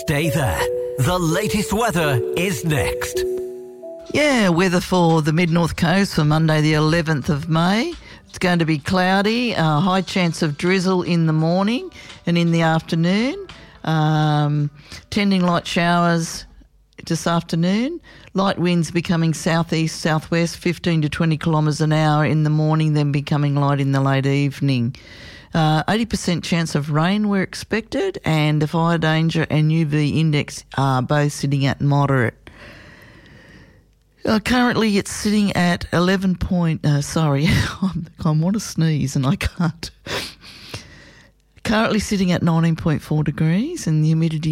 Stay there. The latest weather is next. Yeah, weather for the mid-north coast for Monday the 11th of May. It's going to be cloudy, high chance of drizzle in the morning and in the afternoon. Tending light showers this afternoon. Light winds becoming southeast, southwest, 15 to 20 kilometres an hour in the morning, then becoming light in the late evening. 80% chance of rain we're expected, and the fire danger and UV index are both sitting at moderate. Currently it's sitting at 11 point... sorry, I want to sneeze and I can't. Currently sitting at 19.4 degrees and the humidity